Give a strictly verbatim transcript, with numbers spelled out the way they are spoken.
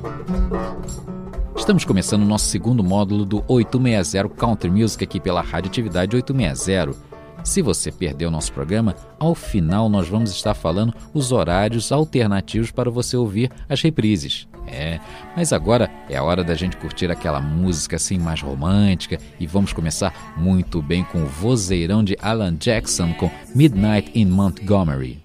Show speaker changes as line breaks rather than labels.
Estamos começando o nosso segundo módulo do oitocentos e sessenta Country Music aqui pela Radioatividade oitocentos e sessenta. Se você perdeu o nosso programa, ao final nós vamos estar falando os horários alternativos para você ouvir as reprises. É, mas agora é a hora da gente curtir aquela música assim mais romântica e vamos começar muito bem com o vozeirão de Alan Jackson com Midnight in Montgomery.